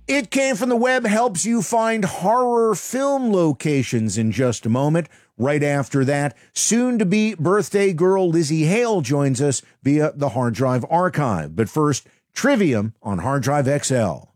It Came From the Web helps you find horror film locations in just a moment. Right after that, soon-to-be birthday girl Lizzie Hale joins us via the Hard Drive Archive. But first, Trivium on Hard Drive XL.